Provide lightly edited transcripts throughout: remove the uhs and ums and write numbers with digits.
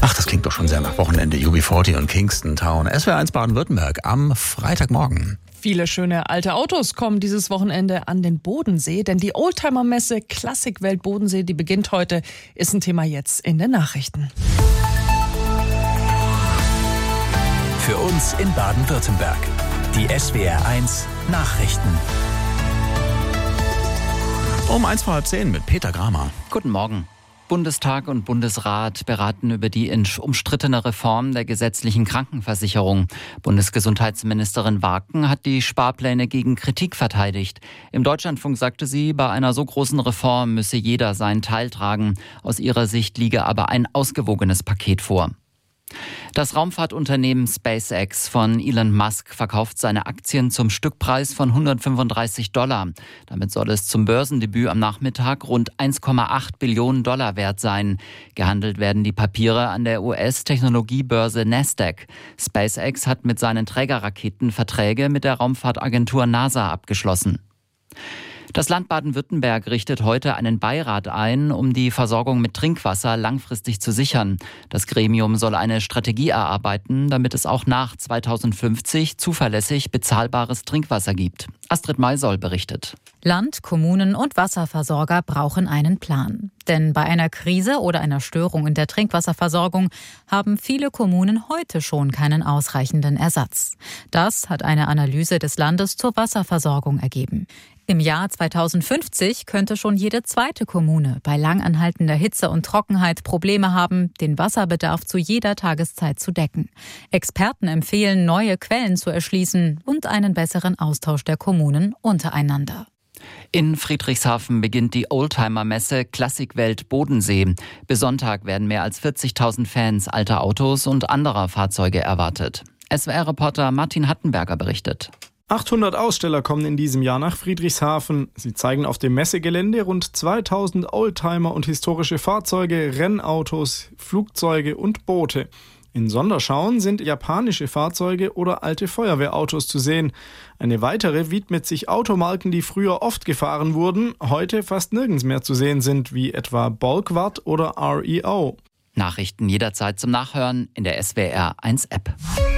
Ach, das klingt doch schon sehr nach Wochenende. UB40 und Kingston Town. SWR1 Baden-Württemberg am Freitagmorgen. Viele schöne alte Autos kommen dieses Wochenende an den Bodensee, denn die Oldtimer-Messe Klassikwelt Bodensee, die beginnt heute, ist ein Thema jetzt in den Nachrichten. Für uns in Baden-Württemberg. Die SWR1 Nachrichten. Um 9:45 mit Peter Gramer. Guten Morgen. Bundestag und Bundesrat beraten über die umstrittene Reform der gesetzlichen Krankenversicherung. Bundesgesundheitsministerin Warken hat die Sparpläne gegen Kritik verteidigt. Im Deutschlandfunk sagte sie, bei einer so großen Reform müsse jeder seinen Teil tragen. Aus ihrer Sicht liege aber ein ausgewogenes Paket vor. Das Raumfahrtunternehmen SpaceX von Elon Musk verkauft seine Aktien zum Stückpreis von $135. Damit soll es zum Börsendebüt am Nachmittag rund 1,8 Billionen Dollar wert sein. Gehandelt werden die Papiere an der US-Technologiebörse Nasdaq. SpaceX hat mit seinen Trägerraketen Verträge mit der Raumfahrtagentur NASA abgeschlossen. Das Land Baden-Württemberg richtet heute einen Beirat ein, um die Versorgung mit Trinkwasser langfristig zu sichern. Das Gremium soll eine Strategie erarbeiten, damit es auch nach 2050 zuverlässig bezahlbares Trinkwasser gibt. Astrid Maisoll berichtet. Land, Kommunen und Wasserversorger brauchen einen Plan. Denn bei einer Krise oder einer Störung in der Trinkwasserversorgung haben viele Kommunen heute schon keinen ausreichenden Ersatz. Das hat eine Analyse des Landes zur Wasserversorgung ergeben. Im Jahr 2050 könnte schon jede zweite Kommune bei langanhaltender Hitze und Trockenheit Probleme haben, den Wasserbedarf zu jeder Tageszeit zu decken. Experten empfehlen, neue Quellen zu erschließen und einen besseren Austausch der Kommunen untereinander. In Friedrichshafen beginnt die Oldtimer-Messe Klassikwelt Bodensee. Bis Sonntag werden mehr als 40.000 Fans alter Autos und anderer Fahrzeuge erwartet. SWR-Reporter Martin Hattenberger berichtet. 800 Aussteller kommen in diesem Jahr nach Friedrichshafen. Sie zeigen auf dem Messegelände rund 2000 Oldtimer und historische Fahrzeuge, Rennautos, Flugzeuge und Boote. In Sonderschauen sind japanische Fahrzeuge oder alte Feuerwehrautos zu sehen. Eine weitere widmet sich Automarken, die früher oft gefahren wurden, heute fast nirgends mehr zu sehen sind, wie etwa Bolkwart oder REO. Nachrichten jederzeit zum Nachhören in der SWR1-App.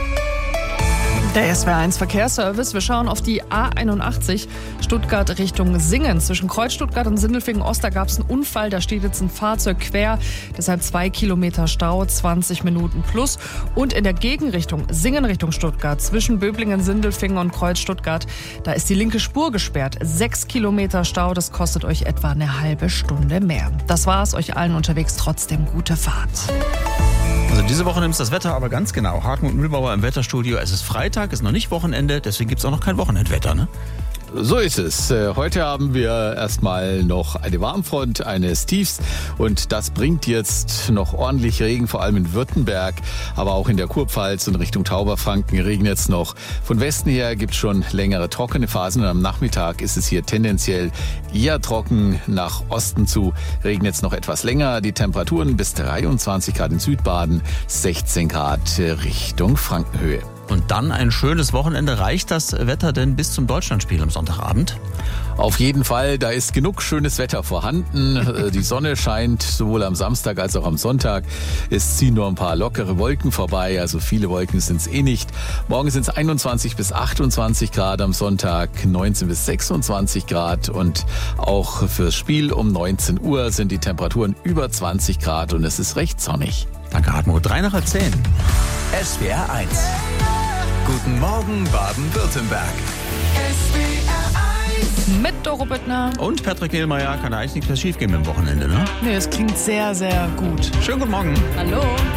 Der SWR1 Verkehrsservice. Wir schauen auf die A81 Stuttgart Richtung Singen. Zwischen Kreuz Stuttgart und Sindelfingen-Ost, da gab es einen Unfall. Da steht jetzt ein Fahrzeug quer. Deshalb 2 Kilometer Stau, 20 Minuten plus. Und in der Gegenrichtung, Singen Richtung Stuttgart, zwischen Böblingen, Sindelfingen und Kreuz Stuttgart, da ist die linke Spur gesperrt. 6 Kilometer Stau, das kostet euch etwa eine halbe Stunde mehr. Das war's. Euch allen unterwegs trotzdem gute Fahrt. Also diese Woche nimmt das Wetter aber ganz genau. Hartmut Mühlbauer im Wetterstudio. Es ist Freitag, ist noch nicht Wochenende, deswegen gibt es auch noch kein Wochenendwetter, ne? So ist es. Heute haben wir erstmal noch eine Warmfront eines Tiefs und das bringt jetzt noch ordentlich Regen, vor allem in Württemberg, aber auch in der Kurpfalz und Richtung Tauberfranken regnet es noch. Von Westen her gibt es schon längere trockene Phasen und am Nachmittag ist es hier tendenziell eher trocken. Nach Osten zu regnet es noch etwas länger. Die Temperaturen bis 23 Grad in Südbaden, 16 Grad Richtung Frankenhöhe. Und dann ein schönes Wochenende. Reicht das Wetter denn bis zum Deutschlandspiel am Sonntagabend? Auf jeden Fall, da ist genug schönes Wetter vorhanden. Die Sonne scheint sowohl am Samstag als auch am Sonntag. Es ziehen nur ein paar lockere Wolken vorbei, also viele Wolken sind es eh nicht. Morgen sind es 21 bis 28 Grad, am Sonntag 19 bis 26 Grad und auch fürs Spiel um 19 Uhr sind die Temperaturen über 20 Grad und es ist recht sonnig. Danke, Hartmut. 9:03. SWR1. Guten Morgen, Baden-Württemberg. Mit Doro Büttner. Und Patrick Nehlmeier. Kann da eigentlich nichts mehr schief gehen mit dem Wochenende, ne? Nee, es klingt sehr, sehr gut. Schönen guten Morgen. Hallo.